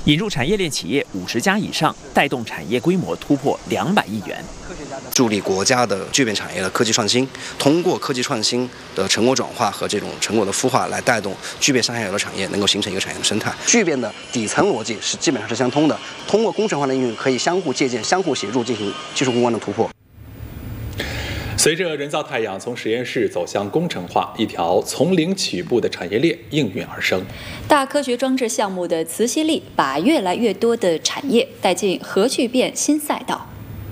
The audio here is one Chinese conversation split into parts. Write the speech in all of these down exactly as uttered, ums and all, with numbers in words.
引入产业链企业五十家以上，带动产业规模突破两百亿元。 助力国家的聚变产业的科技创新，通过科技创新的成果转化和这种成果的孵化，来带动聚变上下游的产业能够形成一个产业的生态。聚变的底层逻辑是基本上是相通的，通过工程化的应用可以相互借鉴、相互协助进行技术攻关的突破。 随着人造太阳从实验室走向工程化，一条从零起步的产业链应运而生。 大科学装置项目的磁吸力，把越来越多的产业带进核聚变新赛道。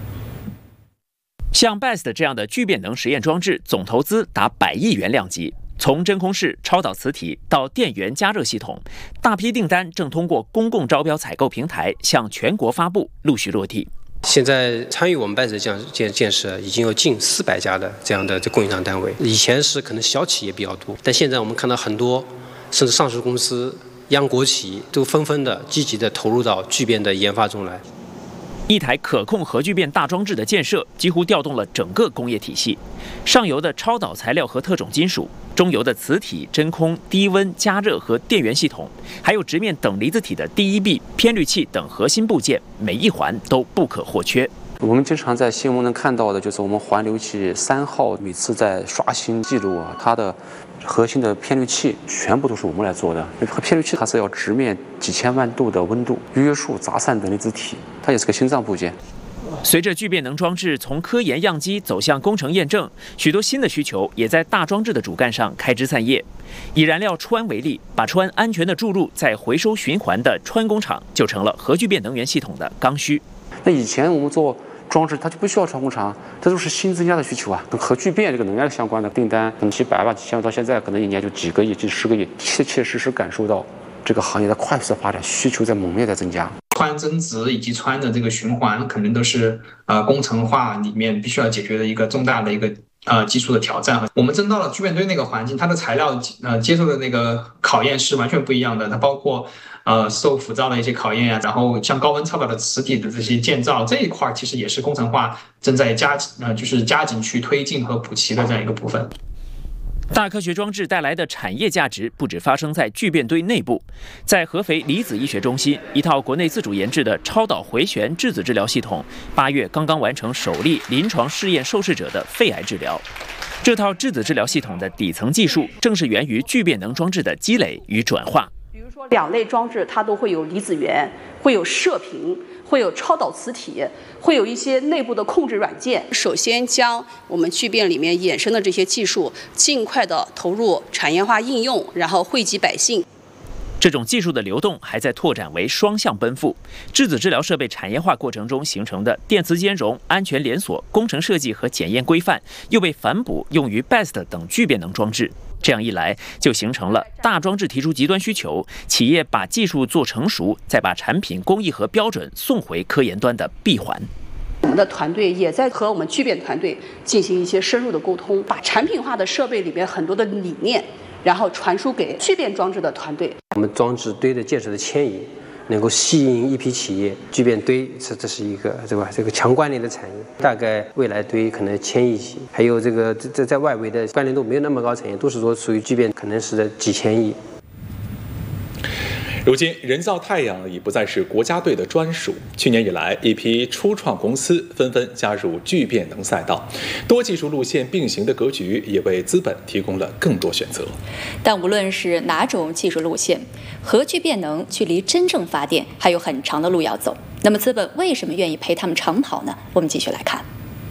像 B E S T 这样的聚变能实验装置，总投资达百亿元量级。从真空室、超导磁体到电源加热系统，大批订单正通过公共招标采购平台向全国发布，陆续落地。 现在参与我们 B E S T 建建建设已经有近四百家的这样的供应商单位。以前是可能小企业比较多，但现在我们看到很多甚至上市公司、央国企都纷纷的积极的投入到聚变的研发中来。 一台可控核聚变大装置的建设，几乎调动了整个工业体系。上游的超导材料和特种金属，中游的磁体、真空、低温加热和电源系统，还有直面等离子体的第一臂、偏滤器等核心部件，每一环都不可或缺。 我们经常在新闻能看到的，就是我们环流器三号每次在刷新记录啊，它的核心的偏滤器全部都是我们来做的。偏滤器它是要直面几千万度的温度，约束杂散等离子体，它也是个心脏部件。 随着聚变能装置从科研样机走向工程验证，许多新的需求也在大装置的主干上开枝散叶。以燃料氚为例，把氚安全的注入在回收循环的氚工厂，就成了核聚变能源系统的刚需。 那以前我们做装置它就不需要氚工厂，这都是新增加的需求啊。跟核聚变这个能源相关的订单，从几百万、几千万到现在可能一年就几个亿、几十个亿，切切实实感受到这个行业的快速发展，需求在猛烈的增加。 氚增值以及氚的这个循环，可能都是呃工程化里面必须要解决的一个重大的一个呃技术的挑战。我们真到了聚变堆那个环境，它的材料呃接受的那个考验是完全不一样的，它包括呃受腐造的一些考验啊，然后像高温超导的磁体的这些建造这一块，其实也是工程化正在加呃就是加紧去推进和补齐的这样一个部分。 大科学装置带来的产业价值不只发生在聚变堆内部，在合肥离子医学中心，一套国内自主研制的超导回旋质子治疗系统，八月刚刚完成首例临床试验受试者的肺癌治疗。这套质子治疗系统的底层技术，正是源于聚变能装置的积累与转化。 比如说，两类装置它都会有离子源，会有射频，会有超导磁体，会有一些内部的控制软件。首先将我们聚变里面衍生的这些技术，尽快的投入产业化应用，然后惠及百姓。 这种技术的流动还在拓展为双向奔赴。质子治疗设备产业化过程中形成的电磁兼容、安全连锁、工程设计和检验规范，又被反哺用于 B E S T 等聚变能装置。这样一来，就形成了大装置提出极端需求，企业把技术做成熟，再把产品工艺和标准送回科研端的闭环。 我们的团队也在和我们聚变团队进行一些深入的沟通，把产品化的设备里面很多的理念，然后传输给聚变装置的团队。 我们装置堆的建设的迁移，能够吸引一批企业。聚变堆这这是一个对吧？这个强关联的产业，大概未来堆可能千亿级，还有这个这在外围的关联度没有那么高产业，都是说属于聚变可能是几千亿。 如今，人造太阳已不再是国家队的专属。去年以来，一批初创公司纷纷加入聚变能赛道，多技术路线并行的格局也为资本提供了更多选择。 但无论是哪种技术路线，核聚变能距离真正发电还有很长的路要走。那么，资本为什么愿意陪他们长跑呢？我们继续来看。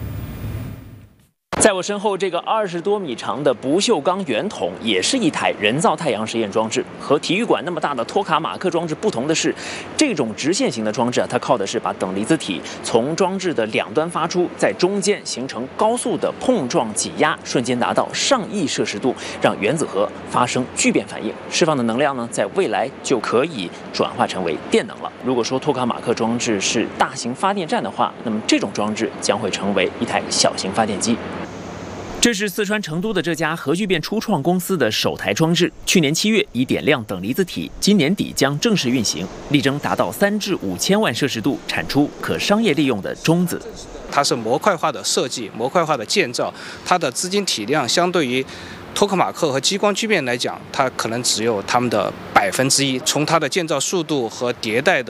在我身后，这个二十多米长的不锈钢圆筒也是一台人造太阳实验装置。和体育馆那么大的托卡马克装置不同的是，这种直线型的装置啊，它靠的是把等离子体从装置的两端发出，在中间形成高速的碰撞挤压，瞬间达到上亿摄氏度，让原子核发生聚变反应，释放的能量呢，在未来就可以转化成为电能了。如果说托卡马克装置是大型发电站的话，那么这种装置将会成为一台小型发电机。这是四川成都的这家核聚变初创公司的首台装置，去年七月已点亮等离子体，今年底将正式运行，力争达到三至五千万摄氏度，产出可商业利用的中子。 它是模块化的设计，模块化的建造，它的资金体量相对于托克马克和激光聚变来讲，它可能只有它们的百分之一。从它的建造速度和迭代的